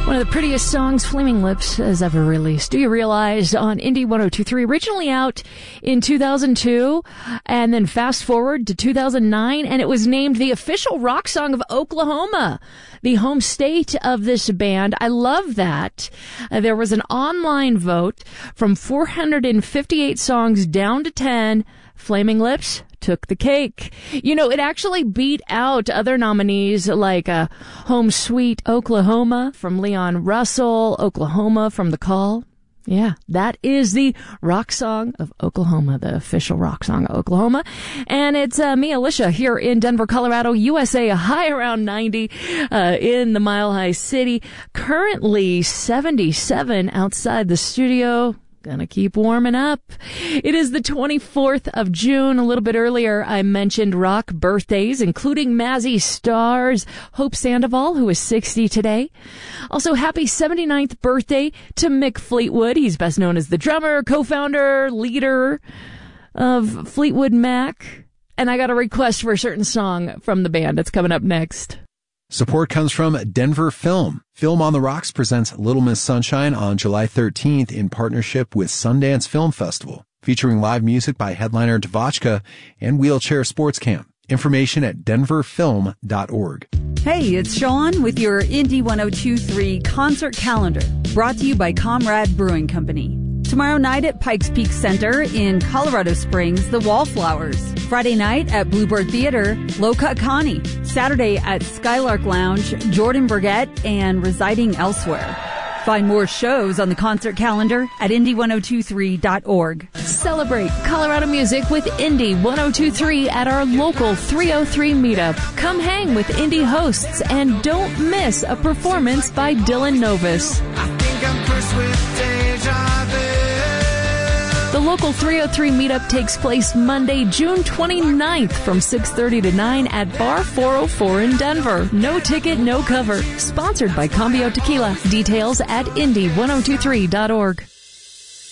One of the prettiest songs Flaming Lips has ever released. Do You Realize on Indie 102.3, originally out in 2002, and then fast forward to 2009, and it was named the official rock song of Oklahoma, the home state of this band. I love that. There was an online vote from 458 songs down to 10. Flaming Lips took the cake. You know, it actually beat out other nominees like Home Sweet Oklahoma from Leon Russell, Oklahoma from The Call. Yeah, that is the rock song of Oklahoma, the official rock song of Oklahoma. And it's me, Alicia, here in Denver, Colorado, USA, a high around 90 in the Mile High City. Currently 77 outside the studio. Gonna keep warming up. It is the 24th of June. A little bit earlier, I mentioned rock birthdays, including Mazzy Star's Hope Sandoval, who is 60 today. Also, happy 79th birthday to Mick Fleetwood. He's best known as the drummer, co-founder, leader of Fleetwood Mac. And I got a request for a certain song from the band that's coming up next. Support comes from Denver Film. Film on the Rocks presents Little Miss Sunshine on July 13th in partnership with Sundance Film Festival, featuring live music by headliner Devotchka and Wheelchair Sports Camp. Information at denverfilm.org. Hey, it's Sean with your Indie 102.3 concert calendar, brought to you by Comrade Brewing Company. Tomorrow night at Pikes Peak Center in Colorado Springs, the Wallflowers. Friday night at Bluebird Theater, Low Cut Connie. Saturday at Skylark Lounge, Jordan Burgett and Residing Elsewhere. Find more shows on the concert calendar at indie1023.org. Celebrate Colorado music with Indie 102.3 at our local 303 meetup. Come hang with indie hosts and don't miss a performance by Dylan Novus. I think I'm cursed with deja vu. The local 303 meetup takes place Monday, June 29th from 6:30 to 9 at Bar 404 in Denver. No ticket, no cover. Sponsored by Cambio Tequila. Details at indie1023.org.